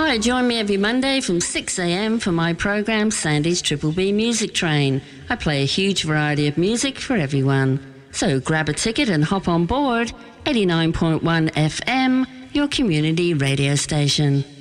Hi, join me every Monday from 6 a.m. for my program Sandy's Triple B Music Train. I play a huge variety of music for everyone. So grab a ticket and hop on board. 89.1 FM, your community radio station.